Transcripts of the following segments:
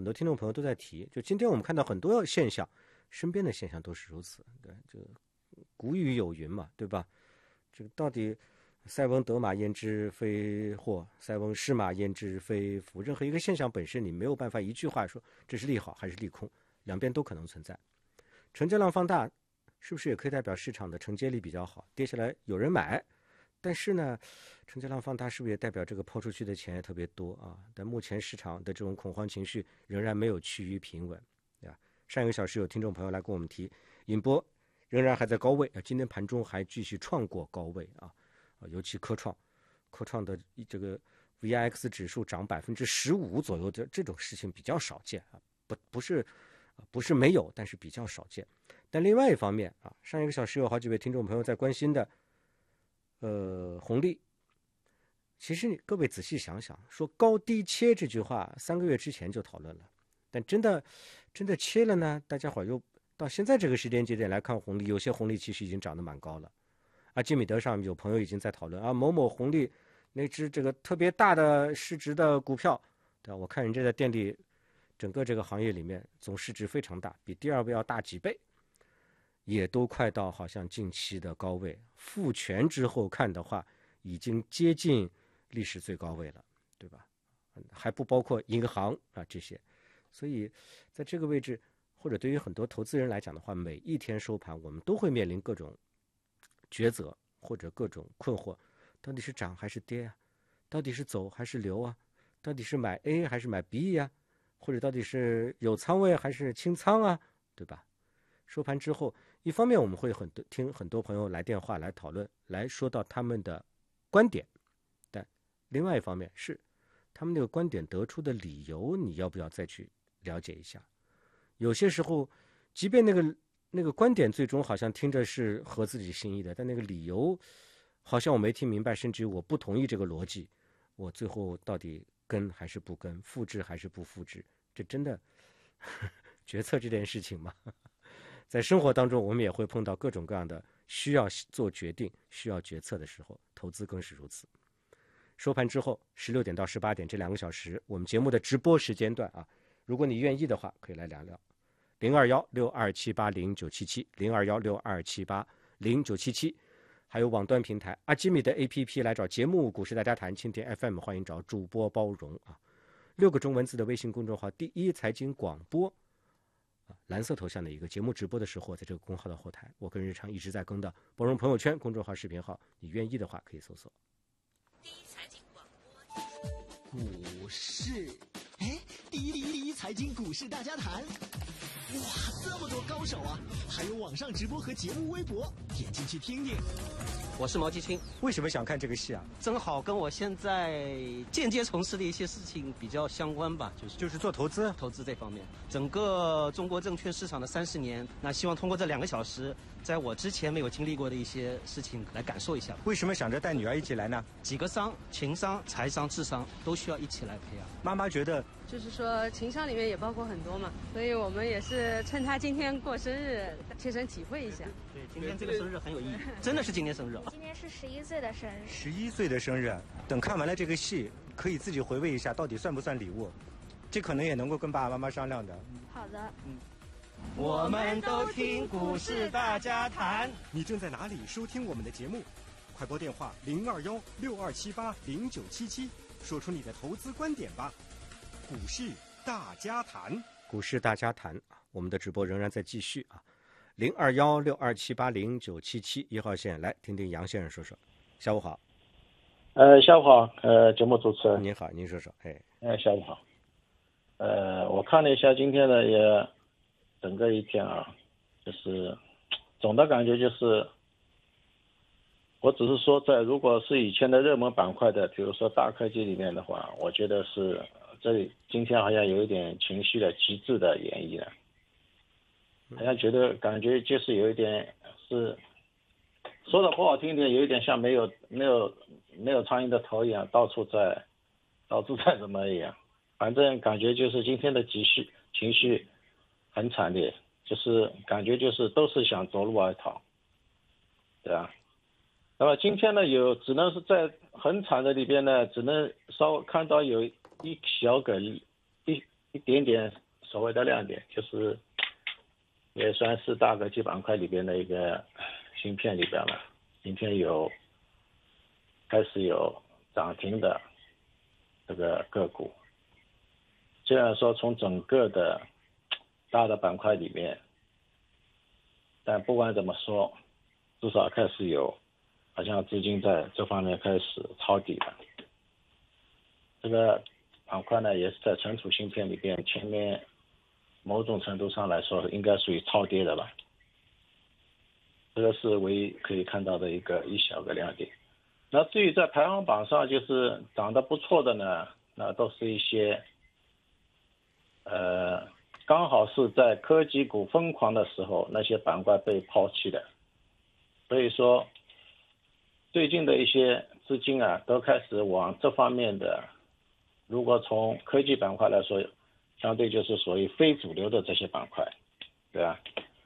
很多听众朋友都在提，就今天我们看到很多现象，身边的现象都是如此。对，这个古语有云嘛，对吧？这个到底塞翁得马焉知非祸，塞翁失马焉知非福。任何一个现象本身，你没有办法一句话说这是利好还是利空，两边都可能存在。成交量放大，是不是也可以代表市场的承接力比较好？跌下来有人买，但是呢，成交量放大是不是也代表这个抛出去的钱也特别多啊？但目前市场的这种恐慌情绪仍然没有趋于平稳，对吧？上一个小时有听众朋友来跟我们提，引波仍然还在高位啊，今天盘中还继续创过高位啊，尤其科创的这个 VIX 指数涨15%左右的这种事情比较少见啊，不是没有，但是比较少见。但另外一方面啊，上一个小时有好几位听众朋友在关心的红利，其实各位仔细想想，说高低切这句话3个月之前就讨论了，但真的切了呢，大家伙又到现在这个时间节点来看红利，有些红利其实已经涨得蛮高了。基米德上有朋友已经在讨论某某红利那只这个特别大的市值的股票，对吧？我看人家在电力整个这个行业里面总市值非常大，比第二位要大几倍，也都快到好像近期的高位，复权之后看的话已经接近历史最高位了，对吧？还不包括银行这些。所以在这个位置，或者对于很多投资人来讲的话，每一天收盘我们都会面临各种抉择或者各种困惑，到底是涨还是跌啊？到底是走还是留啊？到底是买 A 还是买 B 呀？或者到底是有仓位还是清仓啊？对吧？收盘之后，一方面我们会听很多朋友来电话来讨论，来说到他们的观点，但另外一方面是他们那个观点得出的理由，你要不要再去了解一下？有些时候，即便那个观点最终好像听着是合自己心意的，但那个理由好像我没听明白，甚至我不同意这个逻辑，我最后到底跟还是不跟，复制还是不复制，这真的决策这件事情嘛，在生活当中我们也会碰到各种各样的需要做决定、需要决策的时候，投资更是如此。收盘之后16点到18点这2个小时，我们节目的直播时间段如果你愿意的话，可以来聊聊。021-6278-0977，021-6278-0977，还有网端平台阿基米的 APP 来找节目股市大家谈，蜻蜓 FM 欢迎找主播包容6个中文字的微信公众号第一财经广播蓝色头像的一个节目直播的时候，在这个公号的后台，我跟日常一直在更的包容朋友圈公众号视频号，你愿意的话可以搜索第一财经广播股市，第一财经股市大家谈。哇，这么多高手啊！还有网上直播和节目微博，点进去听听。 我是毛继清。 为什么想看这个戏啊？ 正好跟我现在间接从事的一些事情比较相关吧， 就是做投资这方面。整个中国证券市场的30年，那希望通过这2个小时，在我之前没有经历过的一些事情来感受一下。 为什么想着带女儿一起来呢？ 几个商，情商、财商、智商都需要一起来培养。 妈妈觉得就是说情商里面也包括很多嘛，所以我们也是趁他今天过生日切身体会一下。 对，今天这个生日很有意义，真的是今天生日今天是11岁的生日。 11岁的生日，等看完了这个戏，可以自己回味一下，到底算不算礼物？这可能也能够跟爸爸妈妈商量的。 好的。 我们都听股市大家谈。 你正在哪里收听我们的节目？快拨电话021-6278-0977，说出你的投资观点吧。股市大家谈， 股市大家谈，我们的直播仍然在继续021-6278-0977，1号线来听听杨先生说说。下午好。 下午好，节目主持人。 您好，您说说。 下午好。我看了一下今天的也整个一天就是总的感觉就是，我只是说如果是以前的热门板块的，比如说大科技里面的话，我觉得是这里今天好像有一点情绪的极致的演绎了，好像感觉就是有一点是说的不好听一点，有一点像没有苍蝇的头一样，到处在什么一样，反正感觉就是今天的情绪很惨烈，就是感觉就是都是想走路而逃，对吧？那么今天呢，只能是在很惨的里边呢，只能稍微看到有一一点点所谓的亮点，就是也算是大科技板块里边的一个芯片里边了。今天开始有涨停的这个个股。虽然说从整个的大的板块里面，但不管怎么说，至少开始有好像资金在这方面开始抄底了。这个板块呢，也是在存储芯片里边，前面某种程度上来说应该属于超跌的了。这个是唯一可以看到的一小个亮点。那至于在排行榜上就是涨得不错的呢，那都是一些刚好是在科技股疯狂的时候，那些板块被抛弃的。所以说最近的一些资金啊，都开始往这方面的，如果从科技板块来说，相对就是属于非主流的这些板块，对吧？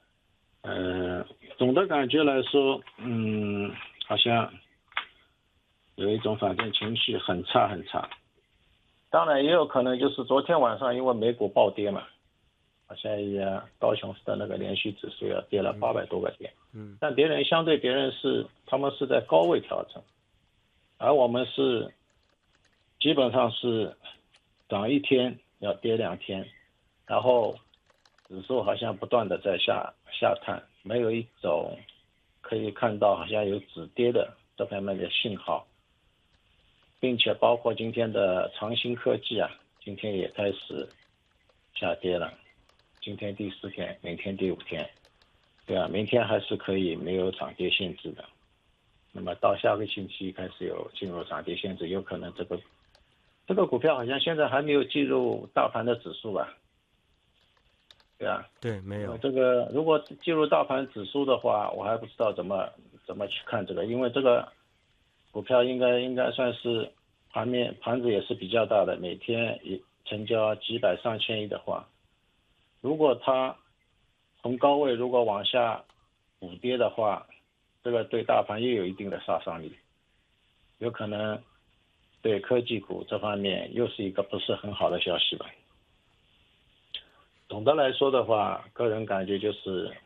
总的感觉来说，好像有一种反正情绪很差很差。当然也有可能就是昨天晚上因为美股暴跌嘛，好像也道琼斯的那个连续指数要跌了800多个点，但相对别人他们是在高位调整，而我们是基本上是涨一天要跌2天，然后指数好像不断的在下探，没有一种可以看到好像有止跌的这方面的信号，并且包括今天的长兴科技啊，今天也开始下跌了，今天第4天，明天第5天，对啊，明天还是可以没有涨跌限制的，那么到下个星期开始有进入涨跌限制，有可能这个股票好像现在还没有进入大盘的指数吧？对啊， 对，没有。 这个如果进入大盘指数的话，我还不知道怎么去看这个，因为这个股票应该算是盘子也是比较大的，每天也成交几百上千亿的话，如果它从高位如果往下补跌的话，这个对大盘又有一定的杀伤力，有可能对科技股这方面又是一个不是很好的消息吧。总的来说的话，个人感觉就是